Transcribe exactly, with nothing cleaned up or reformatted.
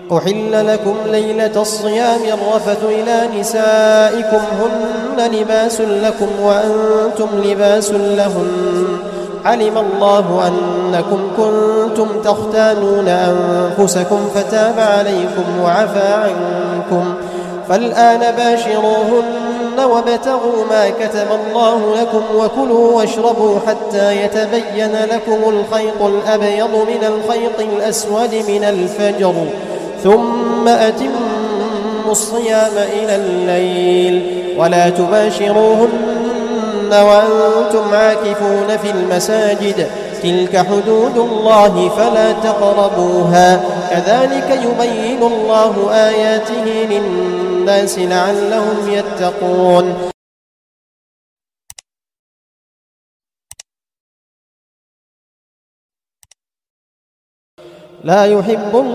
أحل لكم ليلة الصيام الرفث إلى نسائكم هن لباس لكم وأنتم لباس لهن علم الله أنكم كنتم تختانون أنفسكم فتاب عليكم وعفى عنكم فالآن باشروهن وابتغوا ما كتب الله لكم وكلوا واشربوا حتى يتبين لكم الخيط الأبيض من الخيط الأسود من الفجر ثم أتموا الصيام إلى الليل ولا تباشروهن وأنتم عاكفون في المساجد تلك حدود الله فلا تقربوها كذلك يبين الله آياته للناس لعلهم يتقون. لا يحب